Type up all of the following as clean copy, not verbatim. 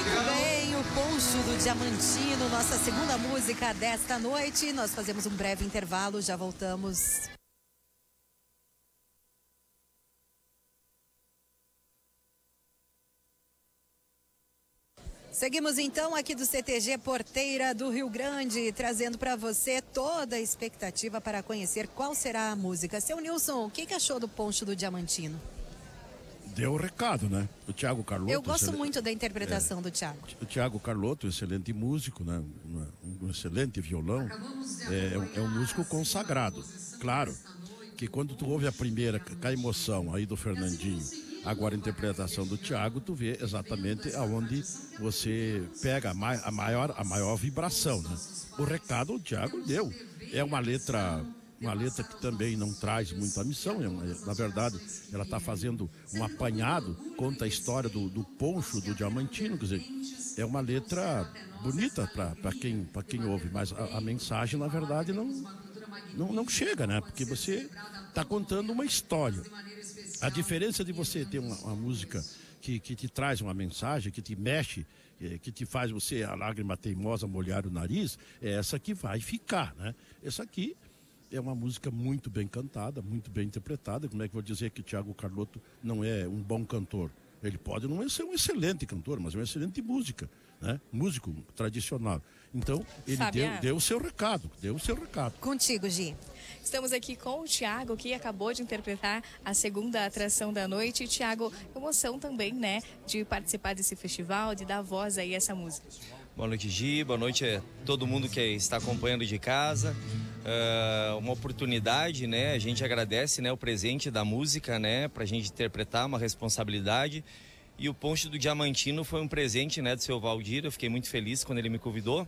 Muito bem, o Poncho do Diamantino, nossa segunda música desta noite. Nós fazemos um breve intervalo, já voltamos. Seguimos então aqui do CTG Porteira do Rio Grande, trazendo para você toda a expectativa para conhecer qual será a música. Seu Nilson, o que achou do Poncho do Diamantino? Deu o recado, né? O Thiago Carlotto. Eu gosto muito da interpretação do Thiago. O Thiago Carlotto, excelente músico, né? Um excelente violão. É um músico consagrado. Claro que quando tu ouve a primeira, com a emoção aí do Fernandinho, agora a interpretação do Thiago, tu vê exatamente aonde você pega a maior vibração, né? O recado o Thiago deu. É uma letra que também não traz muita missão, na verdade ela está fazendo um apanhado, conta a história do Poncho do Diamantino, quer dizer, é uma letra bonita para quem ouve, mas a mensagem na verdade não chega, né? Porque você está contando uma história. A diferença de você ter uma música que te traz uma mensagem, que te mexe, que te faz você, a lágrima teimosa, molhar o nariz, é essa que vai ficar, né? Essa aqui é uma música muito bem cantada, muito bem interpretada. Como é que eu vou dizer que o Thiago Carlotto não é um bom cantor? Ele pode não ser um excelente cantor, mas é uma excelente música, né? Músico tradicional. Então, ele deu o seu recado, Contigo, Gi. Estamos aqui com o Thiago, que acabou de interpretar a segunda atração da noite. Thiago, emoção também, né, de participar desse festival, de dar voz aí a essa música. Boa noite, Gi. Boa noite a todo mundo que está acompanhando de casa. Uma oportunidade, né? A gente agradece, né, o presente da música, né, pra gente interpretar, uma responsabilidade. E o Poncho do Diamantino foi um presente, né, do seu Valdir. Eu fiquei muito feliz quando ele me convidou.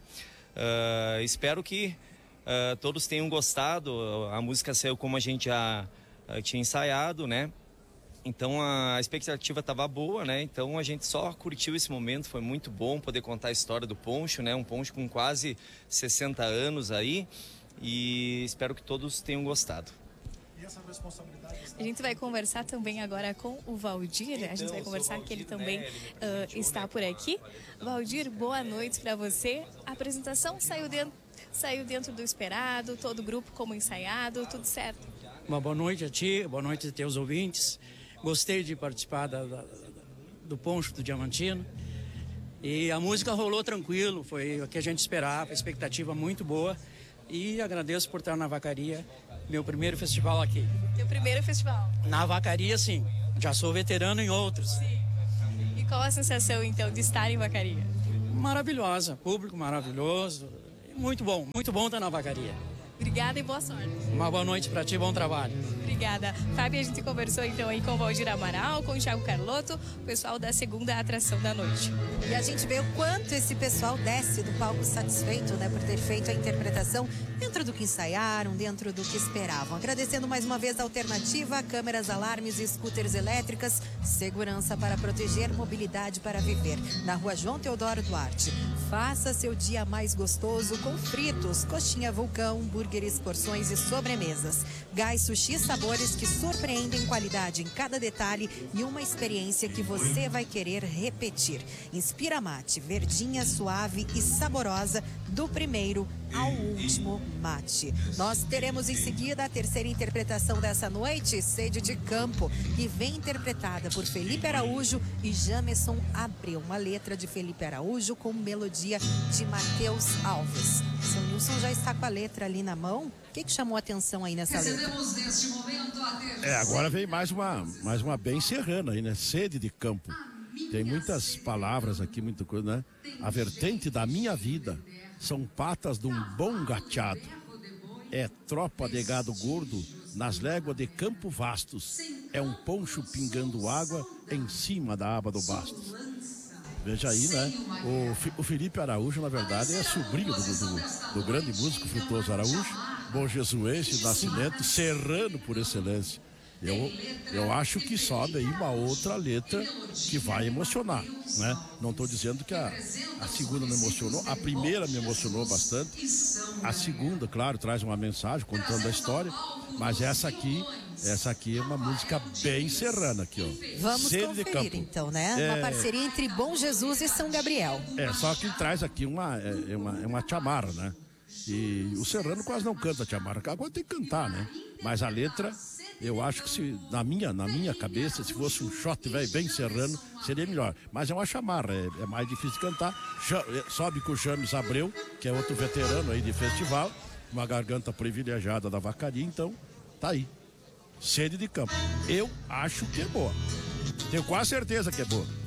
Espero que todos tenham gostado. A música saiu como a gente já tinha ensaiado, né? Então a expectativa estava boa, né? Então a gente só curtiu esse momento, foi muito bom poder contar a história do Poncho, né? Um Poncho com quase 60 anos aí, e espero que todos tenham gostado. E essa responsabilidade? A gente vai conversar também agora com o Valdir, a gente vai conversar que ele também está por aqui. Valdir, boa noite para você. A apresentação saiu dentro do esperado, todo o grupo como ensaiado, tudo certo? Uma boa noite a ti, boa noite a teus ouvintes. Gostei de participar do Poncho do Diamantino. E a música rolou tranquilo, foi o que a gente esperava, expectativa muito boa. E agradeço por estar na Vacaria, meu primeiro festival aqui. Teu primeiro festival? Na Vacaria, sim. Já sou veterano em outros. Sim. E qual a sensação, então, de estar em Vacaria? Maravilhosa, público maravilhoso. Muito bom estar na Vacaria. Obrigada e boa sorte. Uma boa noite para ti, bom trabalho. Obrigada. Fábio, a gente conversou então aí com o Valdir Amaral, com o Thiago Carlotto, pessoal da segunda atração da noite. E a gente vê o quanto esse pessoal desce do palco satisfeito, né, por ter feito a interpretação dentro do que ensaiaram, dentro do que esperavam. Agradecendo mais uma vez a Alternativa, câmeras, alarmes e scooters elétricas, segurança para proteger, mobilidade para viver. Na Rua João Teodoro Duarte. Faça seu dia mais gostoso com fritos, coxinha vulcão, hambúrgueres, porções e sobremesas. Gás Sushi, sabores que surpreendem, qualidade em cada detalhe e uma experiência que você vai querer repetir. Inspira Mate, verdinha, suave e saborosa, do primeiro ao último mate. Nós teremos em seguida a terceira interpretação dessa noite, Sede de Campo, que vem interpretada por Felipe Araújo e Jamerson Abreu. Uma letra de Felipe Araújo com melodia de Matheus Alves. Seu Nilson já está com a letra ali na mão. O que chamou a atenção aí nessa letra? Agora vem mais uma bem serrana aí, né? Sede de Campo. Tem muitas palavras aqui, muita coisa, né? A vertente da minha vida são patas de um bom gateado. É tropa de gado gordo nas léguas de campo vastos. É um poncho pingando água em cima da aba do Bastos. Veja aí, né? O Felipe Araújo, na verdade, é sobrinho do grande músico Frutuoso Araújo, bom jesuense de nascimento, serrano por excelência. Eu acho que sobe aí uma outra letra que vai emocionar, né? Não estou dizendo que a segunda me emocionou, a primeira me emocionou bastante, a segunda, claro, traz uma mensagem contando a história, mas essa aqui Essa aqui é uma música bem serrana aqui, ó. Vamos Sede de conferir Campo. então, né? Uma parceria entre Bom Jesus e São Gabriel. Só que traz aqui uma chamarra, né? E o serrano quase não canta chamarra. Agora tem que cantar, né? Mas a letra, eu acho que se, na minha cabeça, se fosse um shot velho bem serrano, seria melhor. Mas é uma chamarra, é mais difícil de cantar. Sobe com o James Abreu, que é outro veterano aí de festival, uma garganta privilegiada da vacaria, então tá aí. Sede de Campo. Eu acho que é boa. Tenho quase certeza que é boa.